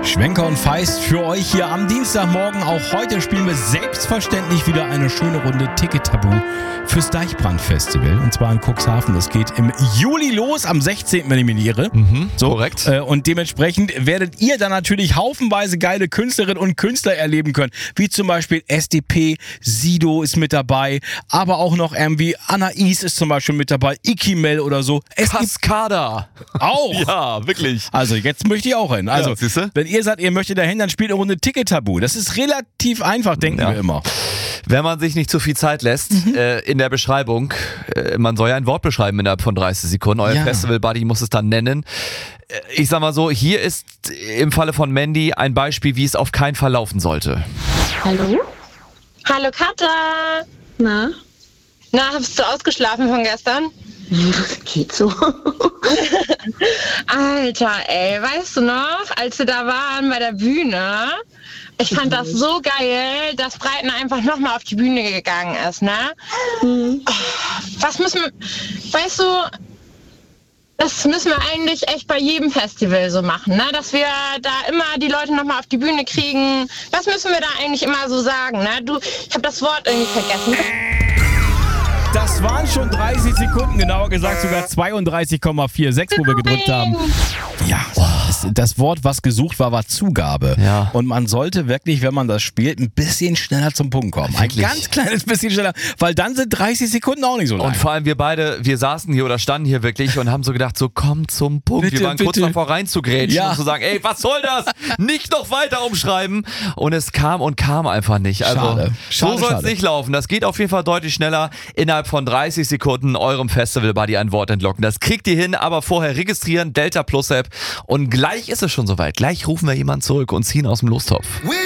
Schwenker und Feist für euch hier am Dienstagmorgen. Auch heute spielen wir selbstverständlich wieder eine schöne Runde Ticket-Tabu fürs Deichbrand-Festival. Und zwar in Cuxhaven. Es geht im Juli los, am 16., wenn ich mich nicht irre. So, korrekt. Und dementsprechend werdet ihr dann natürlich haufenweise geile Künstlerinnen und Künstler erleben können. Wie zum Beispiel SDP, Sido ist mit dabei. Aber auch noch irgendwie Anais ist zum Beispiel mit dabei. Ikimel oder so. Cascada. Auch. Ja, wirklich. Also jetzt möchte ich auch hin. Also Ja, siehste? wenn ihr sagt, ihr möchtet dahin, dann spielt eine Runde Ticket-Tabu. Das ist relativ einfach, denken wir immer. Wenn man sich nicht zu viel Zeit lässt, in der Beschreibung, man soll ja ein Wort beschreiben innerhalb von 30 Sekunden. Euer Festival-Buddy muss es dann nennen. Ich sag mal so, hier ist im Falle von Mandy ein Beispiel, wie es auf keinen Fall laufen sollte. Hallo? Hallo Katja. Na? Hast du ausgeschlafen von gestern? Geht so. Alter, ey, weißt du noch, als wir da waren bei der Bühne? Ich fand das so geil, dass Breiten einfach nochmal auf die Bühne gegangen ist, ne? Was müssen wir, weißt du, das müssen wir eigentlich echt bei jedem Festival so machen, ne? Dass wir da immer die Leute nochmal auf die Bühne kriegen. Was müssen wir da eigentlich immer so sagen, ne? Ich habe das Wort irgendwie vergessen. Das waren schon 30 Sekunden, genauer gesagt sogar 32,46, wo wir gedrückt haben. Ja, das Wort, was gesucht war, war Zugabe. Ja. Und man sollte wirklich, wenn man das spielt, ein bisschen schneller zum Punkt kommen. Wirklich? Ein ganz kleines bisschen schneller, weil dann sind 30 Sekunden auch nicht so lang. Und vor allem wir saßen hier oder standen hier wirklich und haben so gedacht, so komm zum Punkt. Bitte, wir waren kurz bitte. davor reinzugrätschen Ja. und zu sagen, ey, was soll das? Nicht noch weiter umschreiben. Und es kam einfach nicht. Also Schade. so Schade, soll es schade. nicht laufen. Das geht auf jeden Fall deutlich schneller. Innerhalb von 30 Sekunden eurem Festival-Buddy ein Wort entlocken. Das kriegt ihr hin, aber vorher registrieren, Delta Plus App. Und gleich ist es schon soweit. Gleich rufen wir jemanden zurück und ziehen aus dem Lostopf.